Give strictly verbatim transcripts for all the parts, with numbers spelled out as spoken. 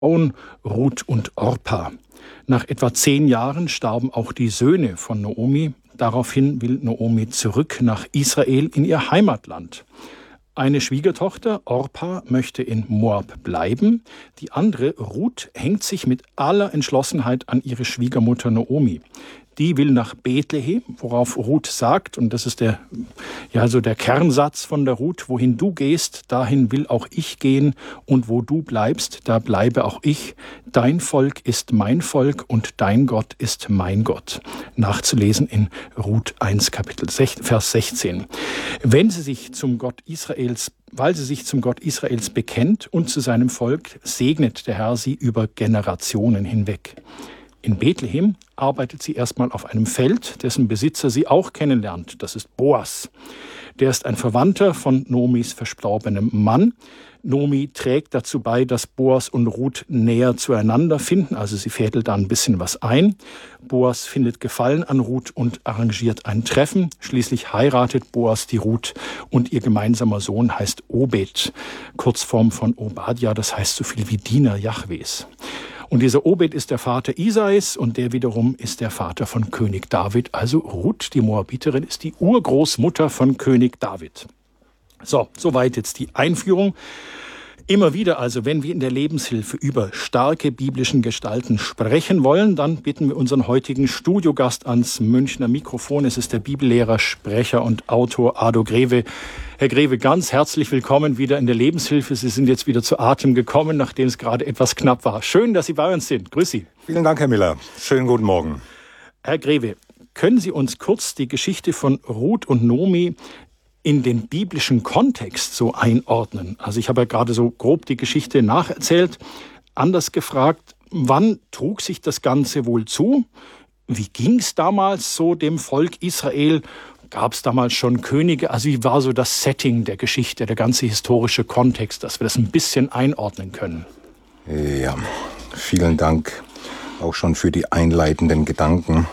Frauen Ruth und Orpa. Nach etwa zehn Jahren starben auch die Söhne von Naomi. Daraufhin will Naomi zurück nach Israel in ihr Heimatland. Eine Schwiegertochter, Orpa, möchte in Moab bleiben. Die andere, Ruth, hängt sich mit aller Entschlossenheit an ihre Schwiegermutter Naomi. Die will nach Bethlehem, worauf Ruth sagt, und das ist der, ja, so der Kernsatz von der Ruth: Wohin du gehst, dahin will auch ich gehen, und wo du bleibst, da bleibe auch ich. Dein Volk ist mein Volk und dein Gott ist mein Gott. Nachzulesen in Ruth eins, Kapitel Vers sechzehn. Wenn sie sich zum Gott Israels Weil sie sich zum Gott Israels bekennt und zu seinem Volk, segnet der Herr sie über Generationen hinweg. In Bethlehem arbeitet sie erstmal auf einem Feld, dessen Besitzer sie auch kennenlernt. Das ist Boas. Der ist ein Verwandter von Noomis verstorbenem Mann. Naomi trägt dazu bei, dass Boas und Ruth näher zueinander finden. Also sie fädelt da ein bisschen was ein. Boas findet Gefallen an Ruth und arrangiert ein Treffen. Schließlich heiratet Boas die Ruth und ihr gemeinsamer Sohn heißt Obed. Kurzform von Obadja, das heißt so viel wie Diener Jahwes. Und dieser Obed ist der Vater Isais und der wiederum ist der Vater von König David. Also Ruth, die Moabiterin, ist die Urgroßmutter von König David. So, soweit jetzt die Einführung. Immer wieder also, wenn wir in der Lebenshilfe über starke biblischen Gestalten sprechen wollen, dann bitten wir unseren heutigen Studiogast ans Münchner Mikrofon. Es ist der Bibellehrer, Sprecher und Autor Ado Greve. Herr Greve, ganz herzlich willkommen wieder in der Lebenshilfe. Sie sind jetzt wieder zu Atem gekommen, nachdem es gerade etwas knapp war. Schön, dass Sie bei uns sind. Grüß Sie. Vielen Dank, Herr Miller. Schönen guten Morgen. Herr Greve, können Sie uns kurz die Geschichte von Ruth und Naomi in den biblischen Kontext so einordnen? Also ich habe ja gerade so grob die Geschichte nacherzählt. Anders gefragt, wann trug sich das Ganze wohl zu? Wie ging es damals so dem Volk Israel? Gab es damals schon Könige? Also wie war so das Setting der Geschichte, der ganze historische Kontext, dass wir das ein bisschen einordnen können? Ja, vielen Dank auch schon für die einleitenden Gedanken.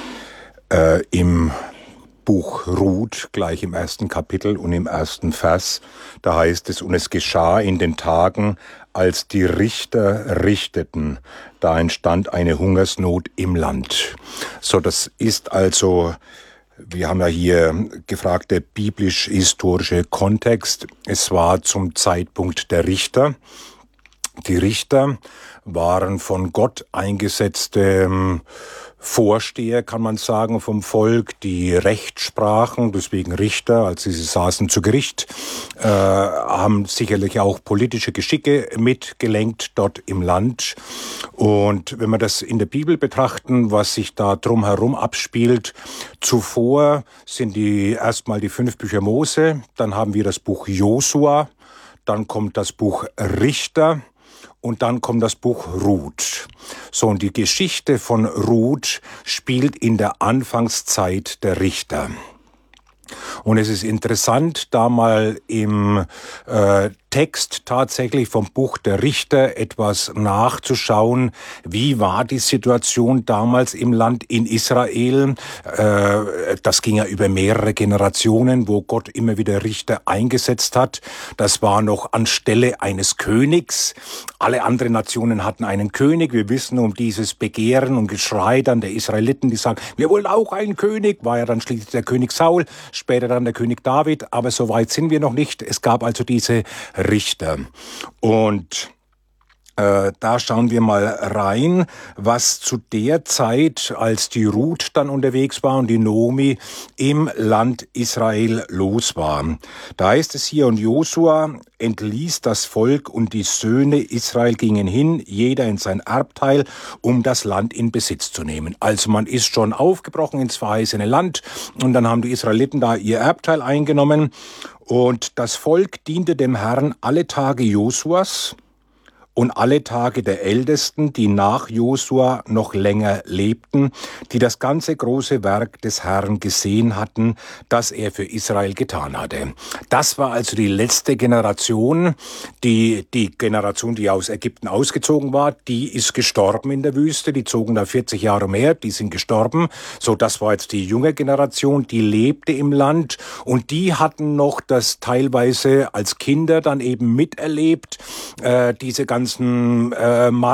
Äh, im Buch Ruth, gleich im ersten Kapitel und im ersten Vers, da heißt es: Und es geschah in den Tagen, als die Richter richteten, da entstand eine Hungersnot im Land. So, das ist also, wir haben ja hier gefragt, der biblisch-historische Kontext. Es war zum Zeitpunkt der Richter. Die Richter waren von Gott eingesetzte Vorsteher, kann man sagen, vom Volk, die Recht sprachen, deswegen Richter, als sie saßen zu Gericht, äh, haben sicherlich auch politische Geschicke mitgelenkt dort im Land. Und wenn wir das in der Bibel betrachten, was sich da drumherum abspielt, zuvor sind die erstmal die fünf Bücher Mose, dann haben wir das Buch Josua, dann kommt das Buch Richter, und dann kommt das Buch Ruth. So, und die Geschichte von Ruth spielt in der Anfangszeit der Richter. Und es ist interessant, da mal im äh, Text tatsächlich vom Buch der Richter etwas nachzuschauen. Wie war die Situation damals im Land in Israel? Äh, das ging ja über mehrere Generationen, wo Gott immer wieder Richter eingesetzt hat. Das war noch anstelle eines Königs. Alle anderen Nationen hatten einen König. Wir wissen um dieses Begehren und Geschrei dann der Israeliten, die sagen, wir wollen auch einen König. War ja dann schließlich der König Saul, später dann der König David. Aber so weit sind wir noch nicht. Es gab also diese Richter. Und äh, da schauen wir mal rein, was zu der Zeit, als die Ruth dann unterwegs war und die Naomi im Land Israel los war. Da heißt es hier: Und Josua entließ das Volk und die Söhne Israel gingen hin, jeder in sein Erbteil, um das Land in Besitz zu nehmen. Also man ist schon aufgebrochen ins verheißene Land und dann haben die Israeliten da ihr Erbteil eingenommen. Und das Volk diente dem Herrn alle Tage Josuas und alle Tage der Ältesten, die nach Josua noch länger lebten, die das ganze große Werk des Herrn gesehen hatten, das er für Israel getan hatte. Das war also die letzte Generation, die, die Generation, die aus Ägypten ausgezogen war, die ist gestorben in der Wüste, die zogen da vierzig Jahre umher, die sind gestorben. So, das war jetzt die junge Generation, die lebte im Land und die hatten noch das teilweise als Kinder dann eben miterlebt, äh, diese ganze ganzen äh,